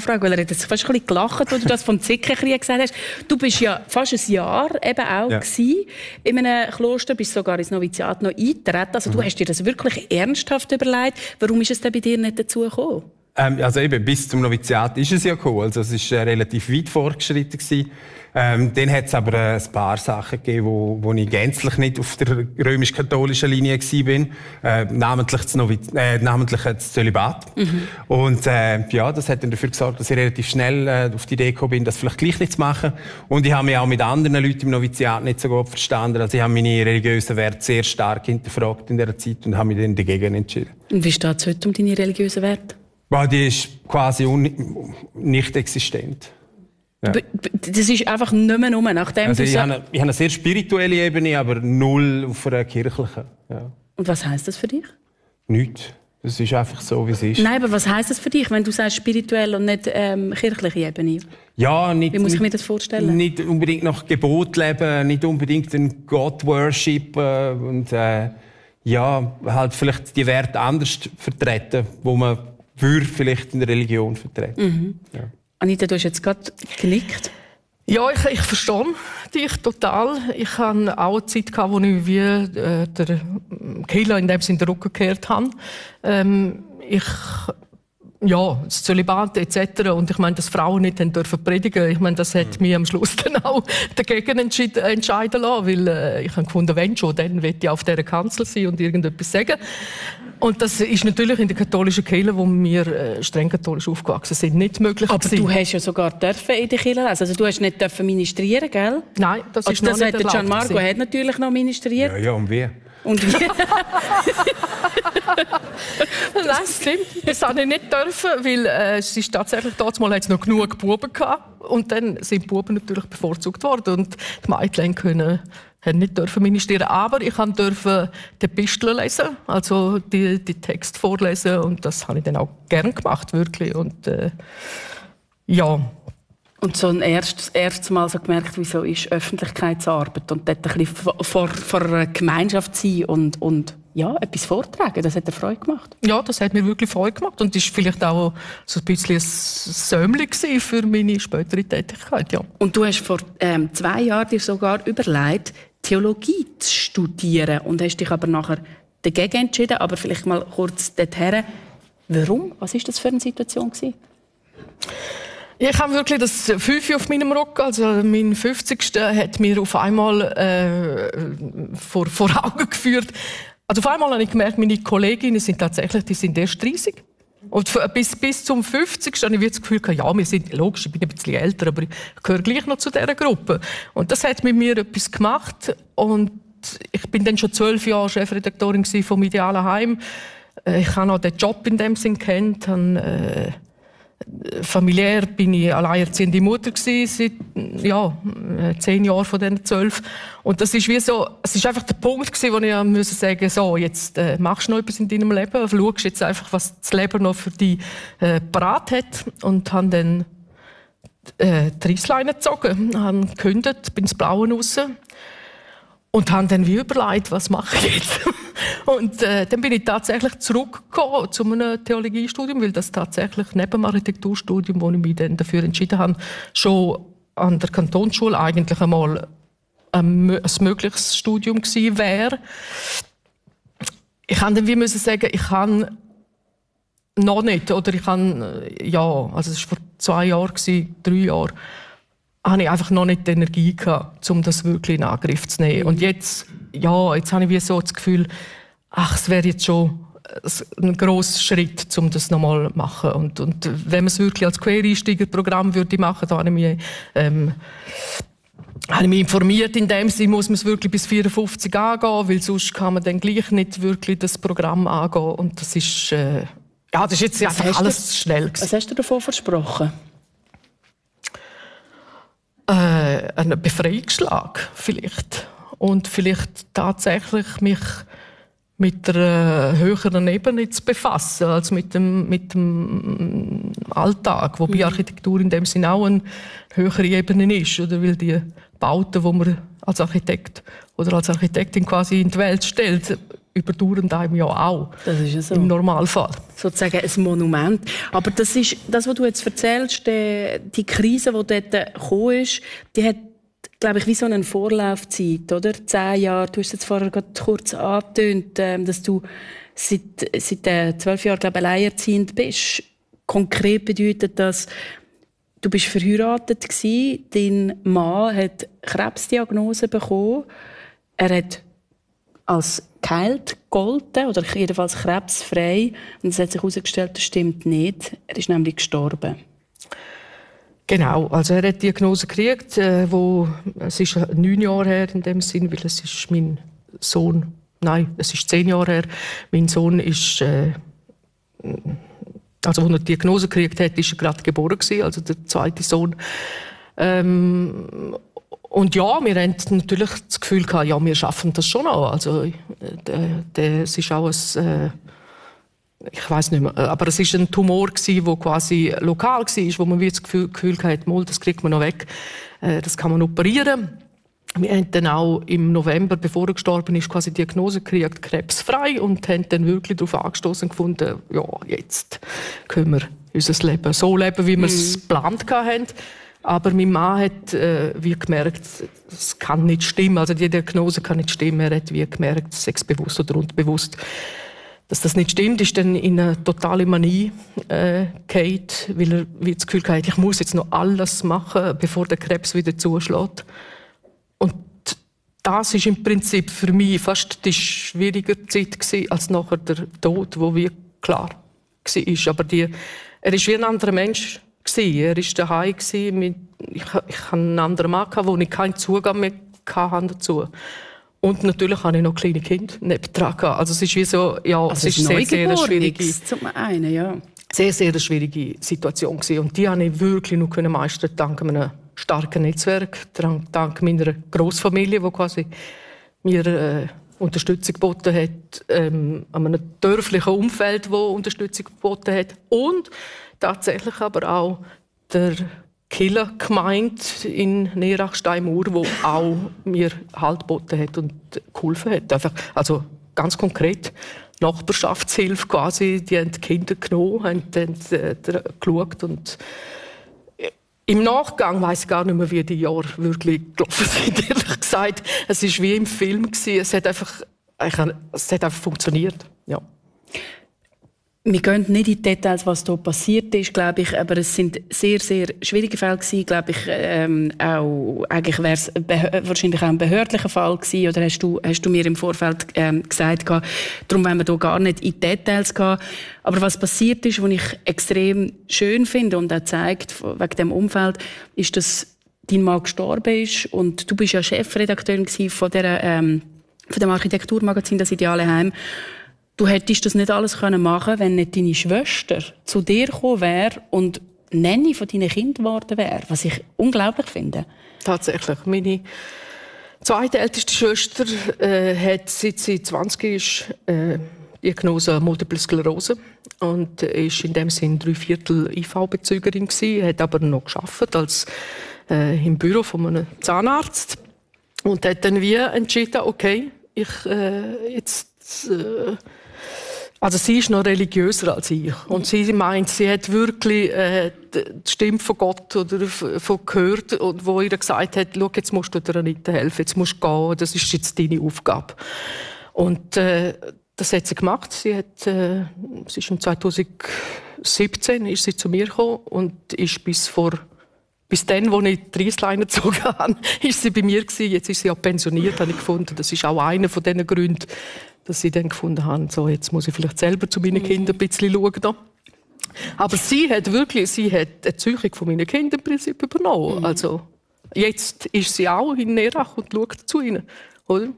Nachfrage, weil er hat jetzt fast ein bisschen gelacht, als du das vom Zickenkrieg gesagt hast. Du bist ja fast ein Jahr eben auch gewesen, in einem Kloster, bist sogar ins Noviziat noch eingetreten. Also du hast dir das wirklich ernsthaft überlegt. Warum ist es denn bei dir nicht dazu gekommen? Also eben, bis zum Noviziat ist es ja gekommen. Also es ist relativ weit vorgeschritten gewesen. Dann hat es aber ein paar Sachen gegeben, wo ich gänzlich nicht auf der römisch-katholischen Linie war. Namentlich das Zölibat. Und das hat dann dafür gesorgt, dass ich relativ schnell auf die Idee gekommen bin, das vielleicht gleich nicht zu machen. Und ich habe mich auch mit anderen Leuten im Noviziat nicht so gut verstanden. Also ich habe meine religiösen Werte sehr stark hinterfragt in dieser Zeit und habe mich dann dagegen entschieden. Und wie steht es heute um deine religiösen Werte? Die ist quasi nicht existent. Ja. Das ist einfach nicht mehr rum. Nachdem also ich habe eine sehr spirituelle Ebene, aber null auf einer kirchlichen. Ja. Und was heisst das für dich? Nichts. Das ist einfach so, wie es ist. Nein, aber was heisst das für dich, wenn du sagst spirituell und nicht kirchliche Ebene? Ja, nicht, wie muss ich mir das vorstellen? Nicht unbedingt nach Gebot leben, nicht unbedingt den God Worship und halt vielleicht die Werte anders vertreten, wo man vielleicht in der Religion vertreten. Ja. Anita, du hast jetzt gerade genickt. Ja, ich verstehe dich total. Ich hatte auch eine Zeit, wo ich wie der Killer in dem Sinne den Rücken gekehrt habe. Das Zölibat etc. Und ich meine, dass Frauen nicht dürfen predigen. Ich meine, das hat mich am Schluss dann auch dagegen entscheiden lassen, weil ich habe gefunden, wenn schon, dann will ich auf dieser Kanzel sein und irgendetwas sagen. Und das ist natürlich in der katholischen Kirche, wo wir streng katholisch aufgewachsen sind, nicht möglich. Aber du hast ja sogar in der Kirche lesen. Also du hast nicht ministrieren, gell? Nein, das ist noch nicht erlaubt. Der Gianmarco hat natürlich noch ministriert. Ja, und wie? Und wie? Nein, stimmt. Das habe ich nicht dürfen, weil es ist tatsächlich damals hat es noch genug Buben gehabt. Und dann sind die Buben natürlich bevorzugt worden. Und die Mädchen haben nicht dürfen ministrieren. Aber ich durfte die Epistel lesen, also die Text vorlesen. Und das habe ich dann auch gern gemacht, wirklich. Und Und so ein erstes Mal so gemerkt, wieso ist Öffentlichkeitsarbeit und dort ein bisschen vor einer Gemeinschaft sein und etwas vortragen, das hat dir Freude gemacht? Ja, das hat mir wirklich Freude gemacht und ist vielleicht auch so ein bisschen ein Säumchen für meine spätere Tätigkeit, ja. Und du hast vor 2 Jahren dir sogar überlegt, Theologie zu studieren und hast dich aber nachher dagegen entschieden, aber vielleicht mal kurz dorthin. Warum? Was war das für eine Situation gewesen? Ich habe wirklich das 5 auf meinem Rücken, also mein 50. hat mir auf einmal vor Augen geführt. Also auf einmal habe ich gemerkt, meine Kolleginnen sind erst 30. Und bis zum 50. habe ich das Gefühl gehabt, wir sind logisch, ich bin ein bisschen älter, aber ich gehöre gleich noch zu dieser Gruppe. Und das hat mit mir etwas gemacht. Und ich bin dann schon 12 Jahre Chefredaktorin vom Idealen Heim. Ich habe auch den Job in dem Sinn kennt. Familiär bin ich alleinerziehende Mutter gewesen, seit 10 Jahren von diesen 12. Und das ist es ist einfach der Punkt gewesen, wo ich musste sagen, so, jetzt machst du noch etwas in deinem Leben, schaust jetzt einfach, was das Leben noch für dich parat hat. Und habe dann die Reissleine gezogen, habe gekündigt, bin ins Blaue raus. Und habe dann wie überlegt, was mache ich jetzt? Und dann bin ich tatsächlich zurückgekommen zu einem Theologiestudium, weil das tatsächlich neben dem Architekturstudium, wo ich mich dann dafür entschieden habe, schon an der Kantonsschule eigentlich einmal ein mögliches Studium gewesen wäre. Ich habe dann wie müssen sagen, ich kann noch nicht, oder ich kann, also es war vor 2 Jahren, 3 Jahren, habe ich einfach noch nicht die Energie gehabt, um das wirklich in Angriff zu nehmen. Und jetzt habe ich wie so das Gefühl, es wäre jetzt schon ein grosser Schritt, um das nochmal zu machen. Und wenn man es wirklich als Quereinsteigerprogramm würde machen, da habe ich mich informiert, in dem Sinne muss man es wirklich bis 54 angehen, weil sonst kann man dann gleich nicht wirklich das Programm angehen. Und das ist, das ist jetzt einfach alles schnell gewesen. Was hast du davon versprochen? Einen Befreiungsschlag vielleicht. Und vielleicht tatsächlich mich mit einer höheren Ebene zu befassen, als mit dem Alltag, wo bei Architektur in dem Sinne auch eine höhere Ebene ist. Oder weil die Bauten, die man als Architekt oder als Architektin quasi in die Welt stellt, überdauern einem ja auch. Das ist ja so. Im Normalfall. Sozusagen ein Monument. Aber das ist, das, was du jetzt erzählst, die Krise, die dort gekommen ist, die hat, glaube ich, wie so eine Vorlaufzeit, oder? 10 Jahre. Du hast jetzt vorher gerade kurz angetönt, dass du seit 12 Jahren, glaube ich, alleinerziehend bist. Konkret bedeutet das, du bist verheiratet gewesen, dein Mann hat Krebsdiagnose bekommen, er hat als geheilt gegolten, oder jedenfalls krebsfrei, und es hat sich herausgestellt, das stimmt nicht. Er ist nämlich gestorben. Genau, also er hat die Diagnose gekriegt, es ist 9 Jahre her in dem Sinn, weil es ist mein Sohn, nein, es ist 10 Jahre her, mein Sohn ist, also als er die Diagnose gekriegt hat, ist er gerade geboren gewesen, also der zweite Sohn. Und ja, wir haben natürlich das Gefühl gehabt, ja, wir schaffen das schon auch. Also, es ist auch ein, ich weiß nicht mehr, aber es ist ein Tumor gewesen, der quasi lokal war, wo man das Gefühl hatte, das kriegt man noch weg, das kann man operieren. Wir haben dann auch im November, bevor er gestorben ist, quasi die Diagnose gekriegt, krebsfrei, und haben dann wirklich darauf angestoßen gefunden, ja, jetzt können wir unser Leben so leben, wie wir es geplant hatten. Aber mein Mann hat wie gemerkt, es kann nicht stimmen, also die Diagnose kann nicht stimmen. Er hat wie gemerkt, sei es bewusst oder unbewusst, dass das nicht stimmt, ist dann in eine totale Manie gefallen, weil er wie das Gefühl hatte, ich muss jetzt noch alles machen, bevor der Krebs wieder zuschlägt. Und das ist im Prinzip für mich fast die schwierigere Zeit gewesen, als nachher der Tod, wo wie klar war. Aber er ist wie ein anderer Mensch gewesen. Er war daheim gewesen. Ich hatte einen anderen Mann, wo ich keinen Zugang mehr dazu hatte. Und natürlich hatte ich noch kleine Kinder nebendran. Also es ist wie so, ja, also es ist sehr, sehr schwierige, ja. sehr, sehr schwierige Situation gewesen. Und die konnte ich wirklich nur meistern dank einem starken Netzwerk, dank meiner Grossfamilie, die quasi mir Unterstützung geboten hat, an einem dörflichen Umfeld, das Unterstützung geboten hat, und tatsächlich aber auch der Kirchengemeinde in Neerach-Steinmauer, wo auch mir Halt geboten hat und geholfen hat. Einfach, also ganz konkret Nachbarschaftshilfe quasi, die haben die Kinder genommen, haben geschaut, und im Nachgang weiss ich gar nicht mehr, wie die Jahre wirklich gelaufen sind, ehrlich gesagt. Es war wie im Film. Es hat einfach funktioniert. Ja. Wir gehen nicht in die Details, was hier passiert ist, glaube ich, aber es sind sehr, sehr schwierige Fälle gewesen, glaube ich. Auch eigentlich wäre es wahrscheinlich auch ein behördlicher Fall gewesen, oder hast du mir im Vorfeld gesagt, darum wollen wir hier gar nicht in die Details gehen. Aber was passiert ist, was ich extrem schön finde und auch zeigt, wegen dem Umfeld, ist, dass dein Mann gestorben ist, und du bist ja Chefredakteurin von dem Architekturmagazin «Das ideale Heim». Du hättest das nicht alles machen können, wenn nicht deine Schwester zu dir gekommen wäre und Nanny von deinen Kindern geworden wäre, was ich unglaublich finde. Tatsächlich. Meine zweitälteste Schwester hat, seit sie 20 ist, Diagnose Multiple Sklerose und ist in dem Sinn 3/4 IV-Bezügerin gewesen, hat aber noch gearbeitet als im Büro von einem Zahnarzt und hat dann wie entschieden, okay, also sie ist noch religiöser als ich. Und sie meint, sie hat wirklich die Stimme von Gott oder von gehört, und wo ihr gesagt hat, schau, jetzt musst du der Anita helfen, jetzt musst du gehen, das ist jetzt deine Aufgabe. Und das hat sie gemacht. Sie ist im 2017 ist sie zu mir gekommen und ist bis dann, als ich die Reissleine gezogen habe, ist sie bei mir gewesen. Jetzt ist sie auch pensioniert, habe ich gefunden. Das ist auch einer von diesen Gründen, dass sie dann gefunden haben, so, jetzt muss ich vielleicht selber zu meinen Kindern ein bisschen schauen. Aber sie hat die Erziehung von meinen Kindern im Prinzip übernommen. Also, jetzt ist sie auch in Neerach und schaut zu ihnen. Oder?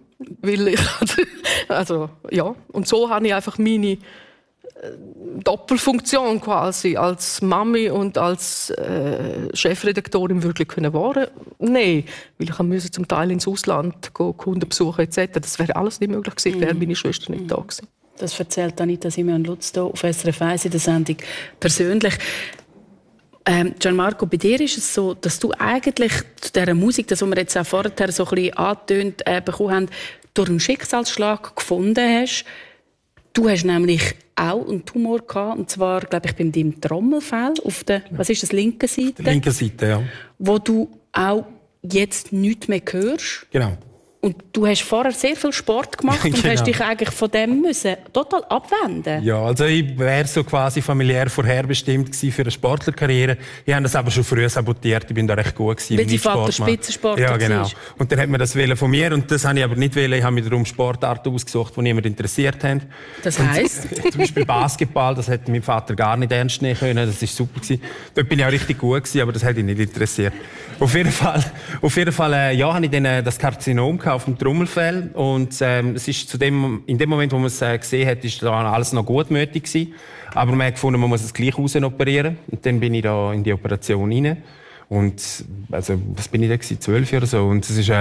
Ja. Und so habe ich einfach meine Doppelfunktion quasi als Mami und als Chefredaktorin wirklich wahren. Nein, weil ich musste zum Teil ins Ausland gehen, Kunden besuchen etc. Das wäre alles nicht möglich gewesen, wäre meine Schwester nicht da gewesen. Das erzählt Anita Simeon-Lutz hier auf SRF 1 in der Sendung persönlich. Gianmarco, bei dir ist es so, dass du eigentlich zu dieser Musik, das, was wir jetzt auch vorher so ein bisschen angetönt bekommen haben, durch einen Schicksalsschlag gefunden hast. Du hast nämlich auch einen Tumor gehabt, und zwar, glaube ich, bei deinem Trommelfell auf der, was ist das, linken Seite? Der linken Seite, ja. Wo du auch jetzt nichts mehr hörst. Genau. Und du hast vorher sehr viel Sport gemacht und hast dich eigentlich von dem müssen total abwenden. Ja, also ich wäre so quasi familiär vorherbestimmt gewesen für eine Sportlerkarriere. Ich habe das aber schon früh sabotiert. Ich bin da recht gut gewesen. Weil dein Vater Spitzensportler war. Ja, genau. war. Und dann hat man das von mir und das habe ich aber nicht wollen. Ich habe mir darum Sportarten ausgesucht, die niemand interessiert haben. Das heisst? Zum Beispiel Basketball, das hätte mein Vater gar nicht ernst nehmen können. Das war super gewesen. Dort bin ich auch richtig gut gewesen, aber das hätte ihn nicht interessiert. Auf jeden Fall, ja, habe ich dann das Karzinom auf dem Trommelfell und es ist in dem Moment, wo man es gesehen hat, ist da alles noch gutmütig gewesen. Aber man hat gefunden, man muss es gleich operieren. Und dann bin ich da in die Operation rein. Und also, was bin ich da gewesen? 12 oder so. Und es ist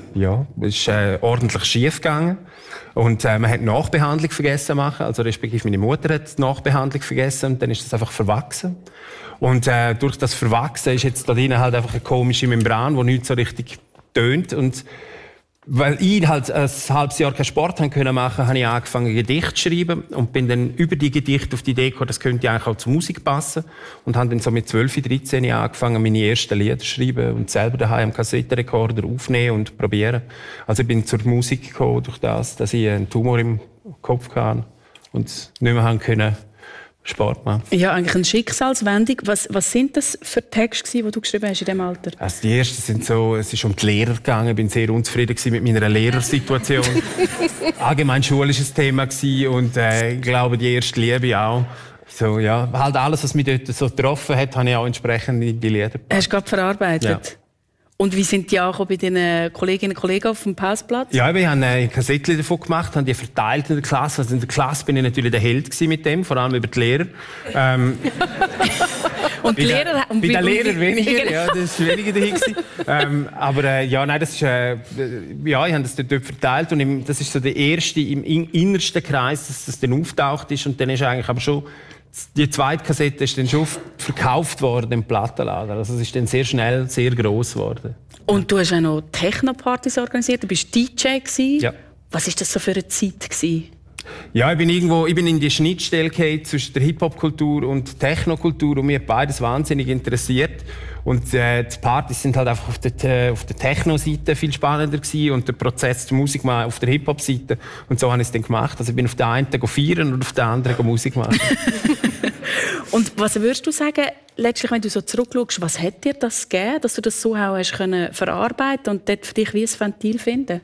ordentlich schief gegangen. Und man hat die Nachbehandlung vergessen zu machen. Also respektive meine Mutter hat die Nachbehandlung vergessen und dann ist das einfach verwachsen. Und durch das Verwachsen ist jetzt da drinnen halt einfach eine komische Membran, die nicht so richtig tönt. Und weil ich halt ein halbes Jahr keinen Sport machen konnte, habe ich angefangen, Gedichte zu schreiben und bin dann über die Gedichte auf die Idee gekommen, das könnte eigentlich auch zur Musik passen. Und habe dann so mit 12, 13 Jahren angefangen, meine ersten Lieder zu schreiben und selber daheim am Kassettenrekorder aufnehmen und probieren. Also ich bin zur Musik gekommen durch das, dass ich einen Tumor im Kopf hatte und nicht mehr haben können Sport machen. Ja, eigentlich eine Schicksalswendung. Was sind das für Texte, die du geschrieben hast in diesem Alter? Also die ersten sind so, es ist um die Lehrer gegangen. Ich bin sehr unzufrieden mit meiner Lehrersituation. Allgemein schulisches Thema gewesen und ich glaube, die erste Liebe auch. So, ja, halt alles, was mich dort so getroffen hat, habe ich auch entsprechend in die Lieder gepackt. Hast du gerade verarbeitet? Ja. Und wie sind die auch bei deinen Kolleginnen und Kollegen auf dem Pausplatz? Ja, wir haben eine Kassettchen davon gemacht, haben die verteilt in der Klasse. Also in der Klasse bin ich natürlich der Held mit dem, vor allem über die Lehrer. Und die Lehrer? Bei den Lehrern weniger, ja, das ist weniger dahin aber ja, nein, das ist, ja, ich habe das dort verteilt und das ist so der erste im innersten Kreis, dass das dann auftaucht ist und dann ist eigentlich aber schon die zweite Kassette ist dann schon verkauft worden im Plattenladen. Also es ist dann sehr schnell sehr gross geworden. Und du hast auch noch Techno-Partys organisiert, du bist DJ gewesen. Ja. Was war das so für eine Zeit gewesen? Ja, ich bin in die Schnittstelle gekommen zwischen der Hip-Hop-Kultur und Techno-Kultur und mich hat beides wahnsinnig interessiert. Und die Partys sind halt einfach auf der Techno-Seite viel spannender gewesen und der Prozess der Musik mal auf der Hip-Hop-Seite. Und so habe ich es dann gemacht. Also ich bin auf der einen feiern und auf der anderen Musik machen. Und was würdest du sagen, letztlich, wenn du so zurückschaust, was hat dir das gegeben, dass du das so auch hast können verarbeiten und dort für dich wie ein Ventil finden?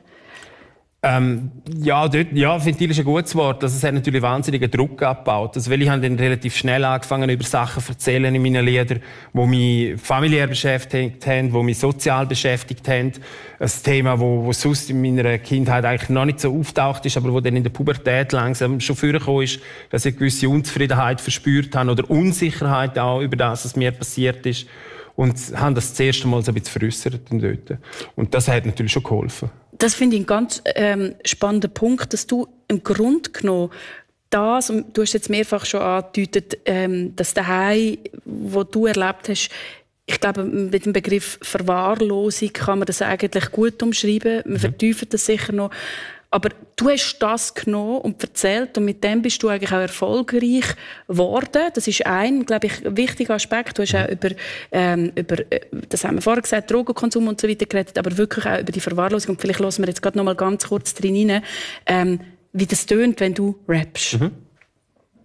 Ventil ist ein gutes Wort. Also, es hat natürlich wahnsinnigen Druck abgebaut. Also, weil ich habe dann relativ schnell angefangen, über Sachen zu erzählen in meinen Liedern, die mich familiär beschäftigt haben, die mich sozial beschäftigt haben. Ein Thema, wo sonst in meiner Kindheit eigentlich noch nicht so auftaucht ist, aber wo dann in der Pubertät langsam schon vorgekommen ist, dass ich eine gewisse Unzufriedenheit verspürt habe oder Unsicherheit auch über das, was mir passiert ist. Und haben das erste Mal so ein bisschen veräussert dort. Und das hat natürlich schon geholfen. Das finde ich einen ganz spannenden Punkt, dass du im Grunde genommen das, und du hast jetzt mehrfach schon angedeutet, dass daheim, wo du erlebt hast, ich glaube, mit dem Begriff Verwahrlosung kann man das eigentlich gut umschreiben. Man vertieft das sicher noch. Aber du hast das genommen und erzählt und mit dem bist du eigentlich auch erfolgreich geworden. Das ist ein, glaube ich, wichtiger Aspekt. Du hast auch über, das haben wir vorher gesagt, Drogenkonsum und so weiter geredet, aber wirklich auch über die Verwahrlosung. Und vielleicht hören wir jetzt gerade noch mal ganz kurz drin rein, wie das tönt, wenn du rappst.